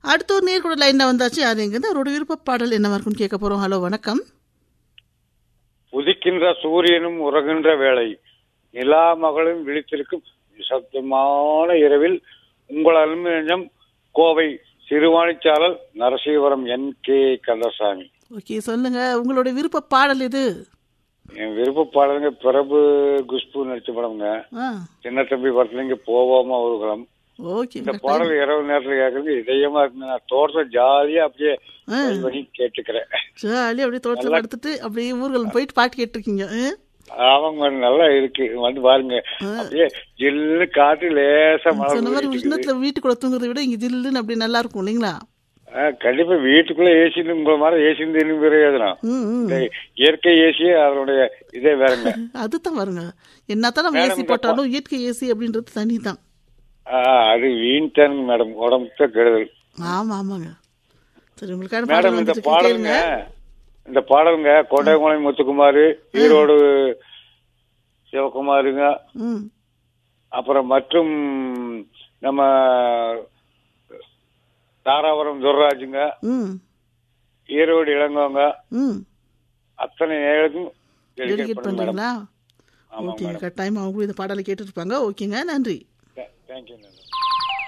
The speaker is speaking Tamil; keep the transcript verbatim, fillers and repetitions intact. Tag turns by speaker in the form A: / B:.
A: அடுத்த ஒரு நேர் கூட லைன்ல வந்தாச்சு. அது எங்கிருந்து அவரோட விருப்ப பாடல் என்னவா இருக்குன்னு கேட்க போறோம். ஹலோ, வணக்கம்.
B: உதிக்கின்ற சூரியனும் உறகின்ற வேளை, நிலா மகளும் விழித்திருக்கும் நிசப்தமான இரவில் உங்கள் aluminium Kovai சிறுவாணிச்சாரல் நரசீவரம் N K Kandasamy.
A: Okay, சொல்லுங்க உங்களோட விருப்ப பாடல் இது.
B: என் விருப்ப பாடலுங்க பிரபு குஷ்பு நடிச்ச படம்ங்க. சின்ன தம்பி படத்துல இங்க போவோமா ஊர்வலம். இந்த பாடல் இரவு நேரத்துல கேட்கறது இதயமா இருக்கு. நான் தோட்டத்தை ஜாலியா அப்படியே பண்ணி கேட்டுக்கிறேன்.
A: ஜாலியா அப்படியே தோட்டத்துல எடுத்துட்டு அப்படியே ஊர்வலம் போயிட்டு பாட்டு கேட்டிருக்கீங்க.
B: ஆமாங்க, நல்லா இருக்கு. வந்து பாருங்க, அப்படியே ஜில்லுன்னு காத்து லேசா மழை.
A: உஷ்ணத்துல வீட்டுக்குள்ள தூங்குறதை விட இங்க ஜில்லுன்னு அப்படி நல்லா இருக்கும் இல்லைங்களா?
B: கண்டிப்பா வீட்டுக்குள்ள ஏசி உங்களை மாதிரி ஏசி தெரியாதுனா இயற்கை ஏசி அதனுடைய இதே வேறங்க.
A: அதுதான் வருங்க, என்னத்தான் நம்ம ஏசி போட்டாலும் இயற்கை ஏசி அப்படின்றது தனிதான்.
B: அது வீண் தானுங்க மேடம், உடம்புக்கு கெடுதல்.
A: ஆமா ஆமாங்க. சரி, உங்களுக்கான
B: மேடம் இந்த பாடலுங்க இந்த பாடலுங்க கோட்டைக்குளை முத்துக்குமார், ஈரோடு சிவகுமாருங்க, அப்புறம் மற்றும் நம்ம தாராபுரம் துர்ராஜுங்க, ஈரோடு இளங்கோங்க, அத்தனை நேரத்துக்கும்
A: டெடிகேட் பண்றீங்களா? ஓகே, கட்டாயமா அவங்க இந்த பாடலை கேட்டுட்டு இருப்பாங்க. ஓகேங்க, நன்றி.
B: தேங்க்யூ.